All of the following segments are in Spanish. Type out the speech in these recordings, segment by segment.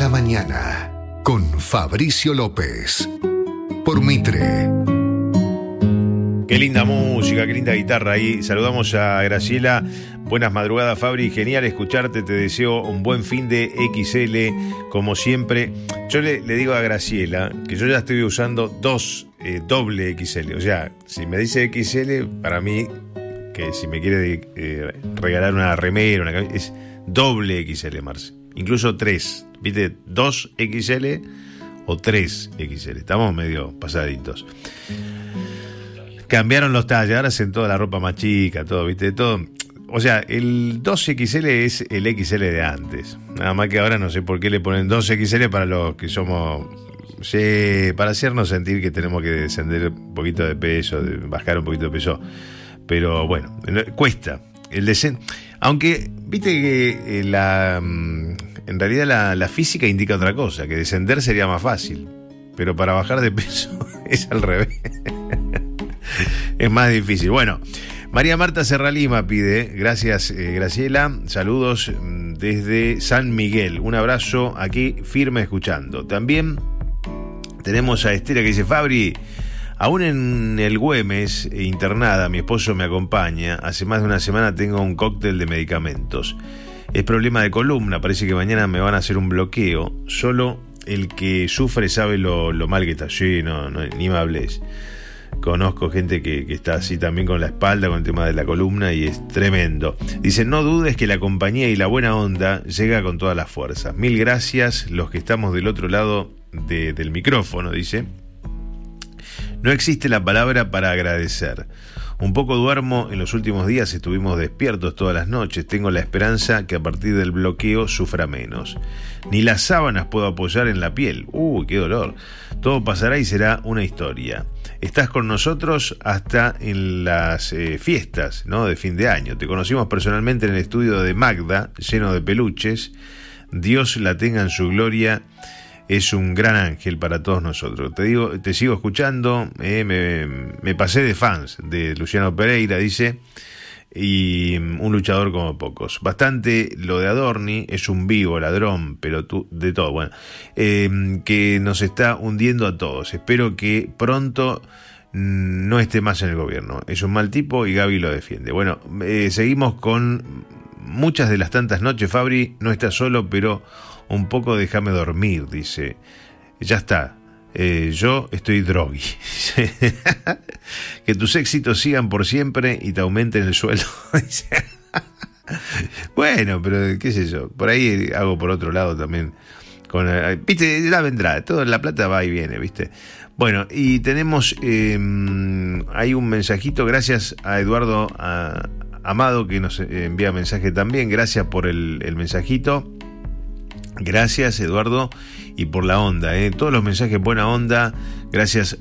mañana con Fabricio López por Mitre. Qué linda música, qué linda guitarra ahí. Saludamos a Graciela. Buenas madrugadas, Fabri. Genial escucharte. Te deseo un buen fin de XL, como siempre. Yo le digo a Graciela que yo ya estoy usando dos doble XL. O sea, si me dice XL, para mí, que si me quiere regalar una remera, una camisa, es doble XL, Marce. Incluso 3. ¿Viste? 2XL o 3XL. Estamos medio pasaditos. Cambiaron los talles, ahora hacen toda la ropa más chica, todo, ¿viste? Todo. O sea, el 2XL es el XL de antes. Nada más que ahora no sé por qué le ponen 2XL para los que somos... Sí, para hacernos sentir que tenemos que descender un poquito de peso, bajar un poquito de peso. Pero bueno, cuesta. Aunque, viste que en realidad la física indica otra cosa, que descender sería más fácil. Pero para bajar de peso es al revés. Es más difícil. Bueno, María Marta Serralima pide, gracias Graciela, saludos desde San Miguel. Un abrazo aquí firme escuchando. También tenemos a Estela que dice, Fabri, aún en el Güemes, internada, mi esposo me acompaña. Hace más de una semana tengo un cóctel de medicamentos. Es problema de columna, parece que mañana me van a hacer un bloqueo. Solo el que sufre sabe lo mal que está. Sí, no, ni me hables. Conozco gente que está así también con la espalda, con el tema de la columna, y es tremendo. Dice, no dudes que la compañía y la buena onda llega con todas las fuerzas. Mil gracias, los que estamos del otro lado del micrófono, dice. No existe la palabra para agradecer. Un poco duermo, en los últimos días estuvimos despiertos todas las noches. Tengo la esperanza que a partir del bloqueo sufra menos. Ni las sábanas puedo apoyar en la piel. ¡Qué dolor! Todo pasará y será una historia. Estás con nosotros hasta en las fiestas, ¿no?, de fin de año. Te conocimos personalmente en el estudio de Magda, lleno de peluches. Dios la tenga en su gloria. Es un gran ángel para todos nosotros. Te sigo escuchando. Me pasé de fans de Luciano Pereira, dice. Y un luchador como pocos. Bastante lo de Adorni, es un vivo ladrón, pero de todo. Bueno, que nos está hundiendo a todos. Espero que pronto no esté más en el gobierno. Es un mal tipo y Gaby lo defiende. Bueno, seguimos con muchas de las tantas noches. Fabri, no está solo, pero un poco déjame dormir, dice. Ya está. Yo estoy drogui. Que tus éxitos sigan por siempre y te aumenten el sueldo. Bueno, pero qué sé yo, por ahí hago por otro lado también. Viste, ya vendrá, toda la plata va y viene, viste. Bueno, y tenemos hay un mensajito, gracias a Eduardo Amado que nos envía mensaje también. Gracias por el mensajito. Gracias, Eduardo, y por la onda, todos los mensajes buena onda. Gracias.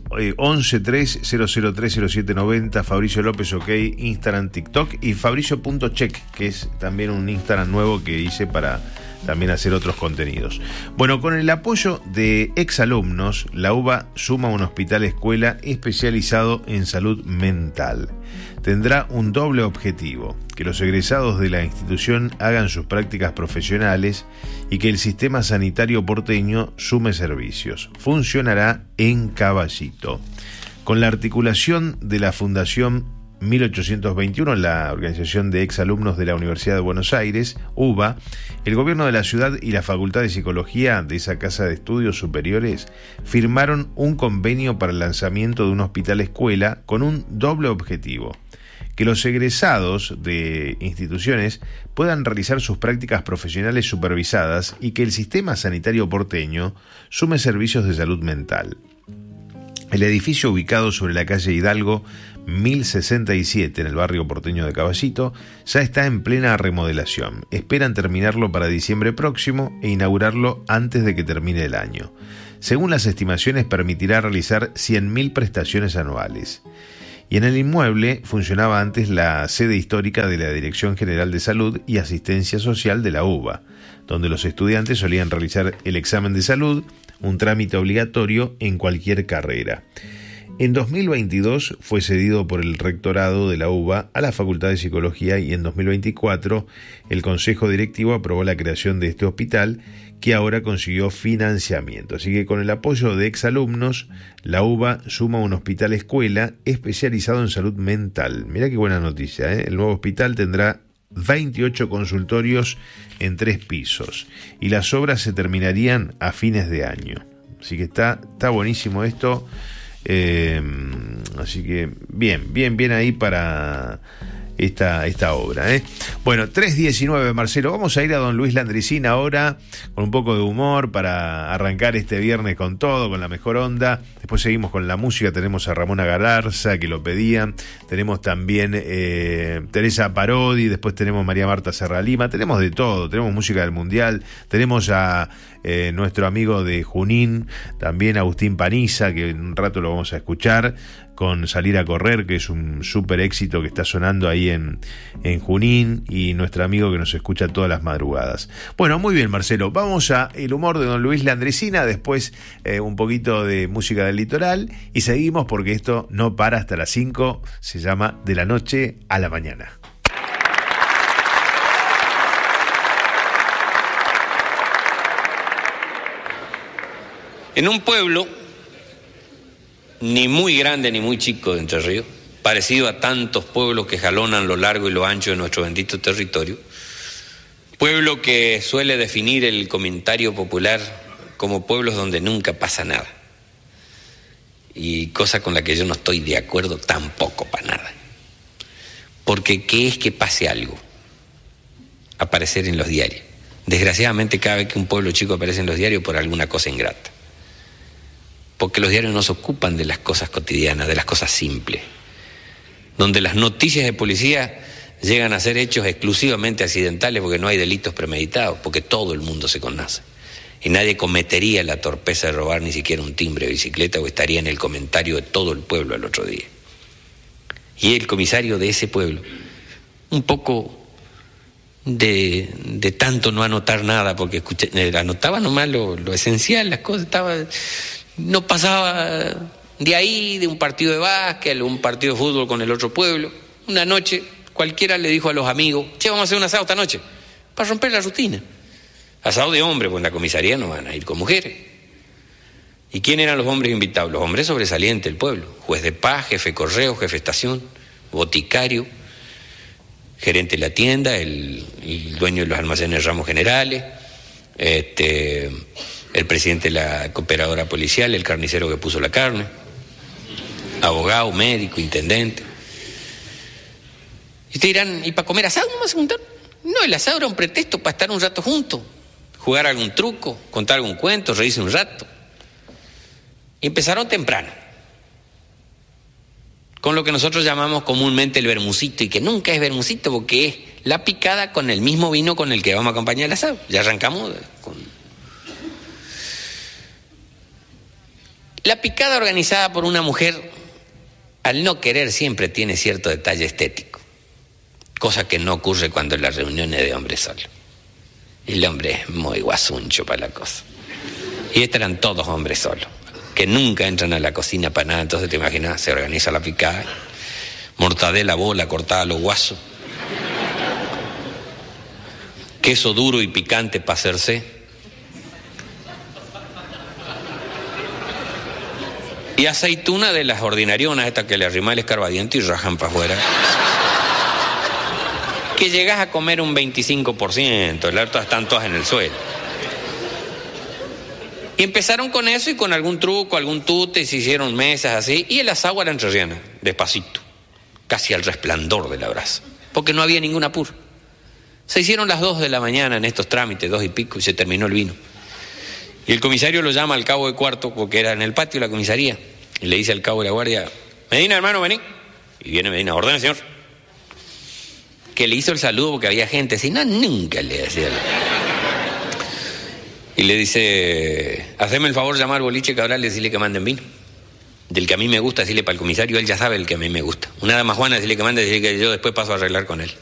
1130030790, Fabricio López OK, Instagram, TikTok, y Fabricio.check, que es también un Instagram nuevo que hice para también hacer otros contenidos. Bueno, con el apoyo de exalumnos, la UBA suma un hospital escuela especializado en salud mental. Tendrá un doble objetivo: que los egresados de la institución hagan sus prácticas profesionales y que el sistema sanitario porteño sume servicios. Funcionará en Caballito. Con la articulación de la Fundación 1821, la organización de exalumnos de la Universidad de Buenos Aires, UBA, el gobierno de la ciudad y la Facultad de Psicología de esa Casa de Estudios Superiores firmaron un convenio para el lanzamiento de un hospital escuela con un doble objetivo: que los egresados de instituciones puedan realizar sus prácticas profesionales supervisadas y que el sistema sanitario porteño sume servicios de salud mental. El edificio, ubicado sobre la calle Hidalgo 1067 en el barrio porteño de Caballito, ya está en plena remodelación. Esperan terminarlo para diciembre próximo e inaugurarlo antes de que termine el año. Según las estimaciones, permitirá realizar 100.000 prestaciones anuales. Y en el inmueble funcionaba antes la sede histórica de la Dirección General de Salud y Asistencia Social de la UBA, donde los estudiantes solían realizar el examen de salud, un trámite obligatorio en cualquier carrera. En 2022 fue cedido por el rectorado de la UBA a la Facultad de Psicología y en 2024 el Consejo Directivo aprobó la creación de este hospital que ahora consiguió financiamiento. Así que con el apoyo de exalumnos, la UBA suma un hospital escuela especializado en salud mental. Mirá qué buena noticia, ¿eh? El nuevo hospital tendrá 28 consultorios en 3 pisos y las obras se terminarían a fines de año. Así que está buenísimo esto. Así que bien ahí para esta obra, ¿eh? Bueno, 3:19, Marcelo. Vamos a ir a don Luis Landricín ahora con un poco de humor para arrancar este viernes con todo, con la mejor onda. Después seguimos con la música. Tenemos a Ramona Galarza, que lo pedían. Tenemos también Teresa Parodi. Después tenemos María Marta Serralima. Tenemos de todo. Tenemos música del Mundial. Tenemos a nuestro amigo de Junín, también Agustín Paniza, que en un rato lo vamos a escuchar, con Salir a Correr, que es un súper éxito que está sonando ahí en Junín, y nuestro amigo que nos escucha todas las madrugadas. Bueno, muy bien, Marcelo, vamos a el humor de don Luis Landricina, después un poquito de música del litoral, y seguimos porque esto no para hasta las 5, se llama De la Noche a la Mañana. En un pueblo, ni muy grande ni muy chico de Entre Ríos, parecido a tantos pueblos que jalonan lo largo y lo ancho de nuestro bendito territorio, pueblo que suele definir el comentario popular como pueblos donde nunca pasa nada, y cosa con la que yo no estoy de acuerdo tampoco para nada, porque ¿qué es que pase algo? Aparecer en los diarios. Desgraciadamente cada vez que un pueblo chico aparece en los diarios por alguna cosa ingrata, porque los diarios no se ocupan de las cosas cotidianas, de las cosas simples, donde las noticias de policía llegan a ser hechos exclusivamente accidentales porque no hay delitos premeditados, porque todo el mundo se conoce. Y nadie cometería la torpeza de robar ni siquiera un timbre de bicicleta o estaría en el comentario de todo el pueblo al otro día. Y el comisario de ese pueblo, un poco de tanto no anotar nada, porque anotaba nomás lo esencial, las cosas, no pasaba de ahí, de un partido de básquet, un partido de fútbol con el otro pueblo. Una noche cualquiera le dijo a los amigos: che, vamos a hacer un asado esta noche, para romper la rutina. Asado de hombres, pues en la comisaría no van a ir con mujeres. ¿Y quién eran los hombres invitados? Los hombres sobresalientes del pueblo: juez de paz, jefe de correo, jefe de estación, boticario, gerente de la tienda, el dueño de los almacenes Ramos Generales, el presidente de la cooperadora policial, el carnicero que puso la carne, abogado, médico, intendente. Y ustedes dirán: ¿y para comer asado no me vas a juntar? No, el asado era un pretexto para estar un rato juntos, jugar algún truco, contar algún cuento, reírse un rato. Y empezaron temprano, con lo que nosotros llamamos comúnmente el vermucito, y que nunca es vermucito porque es la picada con el mismo vino con el que vamos a acompañar el asado. Ya arrancamos con la picada organizada por una mujer. Al no querer siempre tiene cierto detalle estético, cosa que no ocurre cuando en las reuniones de hombres solos. El hombre es muy guasuncho para la cosa, y estos eran todos hombres solos, que nunca entran a la cocina para nada. Entonces te imaginas, se organiza la picada, mortadela bola cortada a los guasos, queso duro y picante para hacerse, y aceituna de las ordinarionas, estas que le arriman el escarbadiente y rajan para afuera, que llegas a comer un 25%, el resto están todas en el suelo. Y empezaron con eso, y con algún truco, algún tute, se hicieron mesas así, y el asado a la entrerriana, despacito, casi al resplandor de la brasa, porque no había ningún apuro. Se hicieron las 2 de la mañana en estos trámites, 2 y pico, y se terminó el vino. Y el comisario lo llama al cabo de cuarto, porque era en el patio de la comisaría, y le dice al cabo de la guardia: Medina, hermano, vení. Y viene Medina: ordene, señor. Que le hizo el saludo porque había gente, si no, nunca le decía. Y le dice: haceme el favor de llamar al boliche Cabral y decirle que manden vino. Del que a mí me gusta, decirle para el comisario, él ya sabe el que a mí me gusta. Una dama Juana, decirle que mande, decirle que yo después paso a arreglar con él.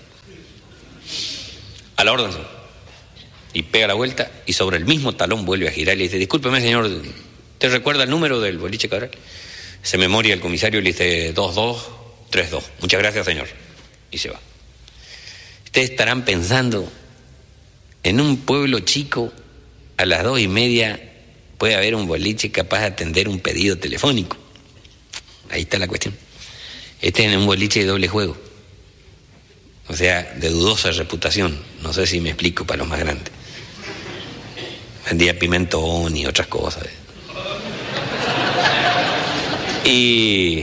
A la orden, señor. Y pega la vuelta, y sobre el mismo talón vuelve a girar y le dice: discúlpeme, señor, ¿te recuerda el número del boliche Cabral? Se memoria el comisario y le dice 2232. Muchas gracias, señor. Y se va. Ustedes estarán pensando, en un pueblo chico, a las 2:30 puede haber un boliche capaz de atender un pedido telefónico. Ahí está la cuestión. Este es un boliche de doble juego. O sea, de dudosa reputación. No sé si me explico para los más grandes. Vendía pimentón y otras cosas. Y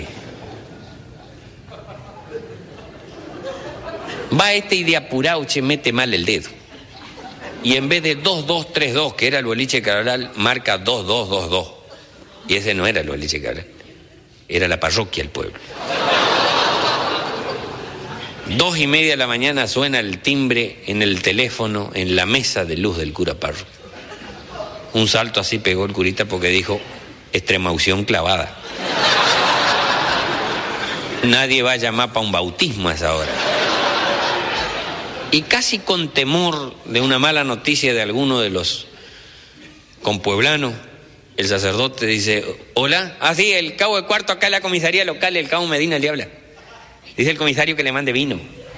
va este y de apurado mete mal el dedo. Y en vez de 2232, que era el boliche Cabral, marca 2222. Y ese no era el boliche Cabral. Era la parroquia del pueblo. 2:30 de la mañana suena el timbre en el teléfono, en la mesa de luz del cura párroco. Un salto así pegó el curita porque dijo, extremaución clavada. Nadie va a llamar para un bautismo a esa hora. Y casi con temor de una mala noticia de alguno de los compueblanos, el sacerdote dice, hola, sí, el cabo de cuarto acá en la comisaría local, el cabo Medina le habla. Dice el comisario que le mande vino.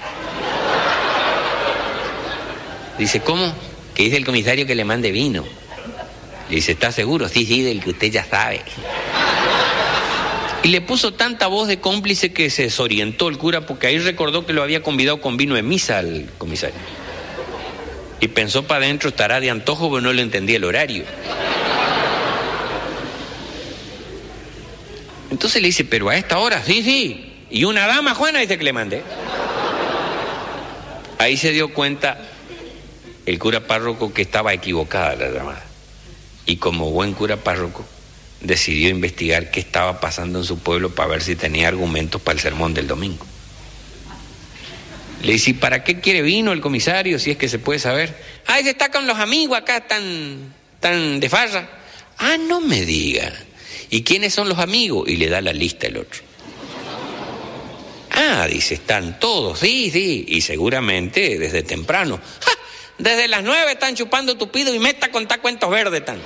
Dice, ¿cómo? Que dice el comisario que le mande vino. Le dice, ¿está seguro? Sí, del que usted ya sabe. Y le puso tanta voz de cómplice que se desorientó el cura, porque ahí recordó que lo había convidado con vino de misa al comisario. Y pensó para adentro, estará de antojo, pero no le entendía el horario. Entonces le dice, pero a esta hora, sí. Y una dama, Juana, dice que le mande. Ahí se dio cuenta el cura párroco que estaba equivocada la llamada. Y como buen cura párroco, decidió investigar qué estaba pasando en su pueblo para ver si tenía argumentos para el sermón del domingo. Le dice, ¿para qué quiere vino el comisario, si es que se puede saber? Ese está con los amigos acá, tan de farra. No me diga. ¿Y quiénes son los amigos? Y le da la lista el otro. Dice, están todos, sí, y seguramente desde temprano. Desde las 9 están chupando tupido y meta a contar cuentos verdes tan.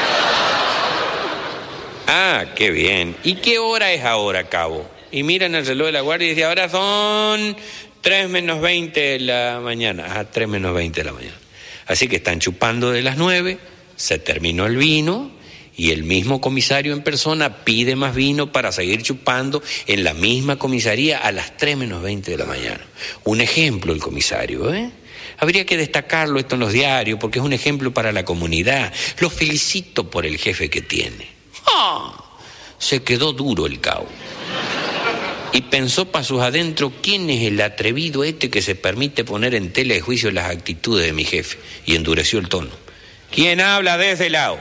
Qué bien. ¿Y qué hora es ahora, cabo? Y miran el reloj de la guardia y dice, ahora son 3:20 de la mañana. 3:20 de la mañana. Así que están chupando de las 9, se terminó el vino y el mismo comisario en persona pide más vino para seguir chupando en la misma comisaría a las 3:20 de la mañana. Un ejemplo el comisario, ¿eh? Habría que destacarlo esto en los diarios porque es un ejemplo para la comunidad. Lo felicito por el jefe que tiene. Se quedó duro el cabo. Y pensó para sus adentros, ¿quién es el atrevido que se permite poner en tela de juicio las actitudes de mi jefe? Y endureció el tono. ¿Quién habla de ese lado?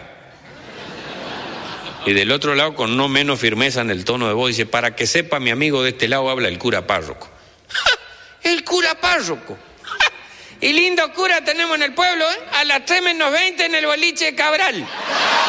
Y del otro lado, con no menos firmeza en el tono de voz, dice, para que sepa mi amigo, de este lado habla el cura párroco. ¡El cura párroco! Y lindo cura tenemos en el pueblo, a las 3:20 en el boliche de Cabral.